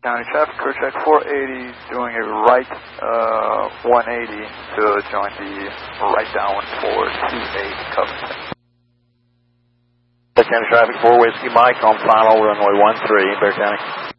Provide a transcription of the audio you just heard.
County traffic, crew check 480, doing a right 180 to join the right downwind for 28 Covington. Bear County traffic, 4 Whiskey Mike on final runway 13, Bear County.